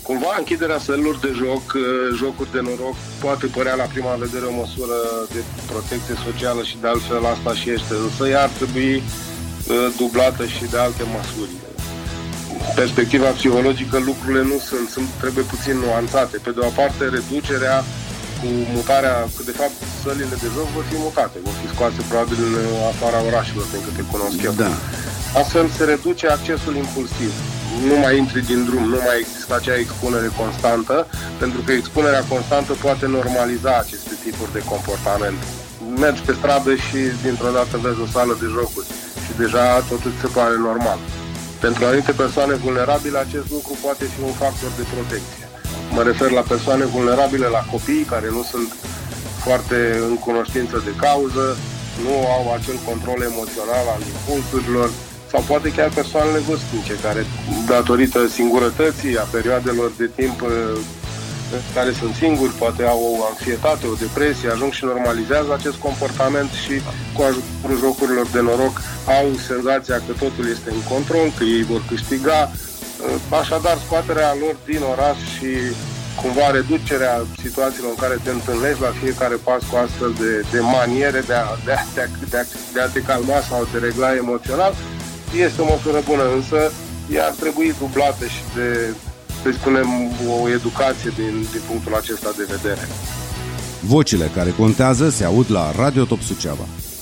Cumva închiderea sălilor de joc, jocuri de noroc, poate părea la prima vedere o măsură de protecție socială și de altfel asta și este, însă ea ar trebui dublată și de alte măsuri. Perspectiva psihologică, lucrurile nu sunt trebuie puțin nuanțate. Pe de o parte, reducerea cu mutarea, că de fapt sălile de joc vor fi mutate, vor fi scoase probabil în afara orașelor, din câte cunosc eu. Da. Astfel se reduce accesul impulsiv. Nu mai intri din drum, nu mai există acea expunere constantă, pentru că expunerea constantă poate normaliza aceste tipuri de comportament. Mergi pe stradă și dintr-o dată vezi o sală de jocuri și deja totul se pare normal. Pentru anumite persoane vulnerabile, acest lucru poate fi un factor de protecție. Mă refer la persoane vulnerabile, la copii care nu sunt foarte în cunoștință de cauză, nu au acel control emoțional al impulsurilor, sau poate chiar persoanele vârstnice care, datorită singurătății, a perioadelor de timp care sunt singuri, poate au o anxietate, o depresie, ajung și normalizează acest comportament și cu ajutorul jocurilor de noroc au senzația că totul este în control, că ei vor câștiga. Așadar, scoaterea lor din oraș și cumva reducerea situațiilor în care te întâlnești la fiecare pas cu astfel de maniere de a te calma sau de regla emoțional este o măsură bună, însă ea ar trebui dublată și de, să spunem, o educație din punctul acesta de vedere. Vocile care contează se aud la Radio Top Suceava.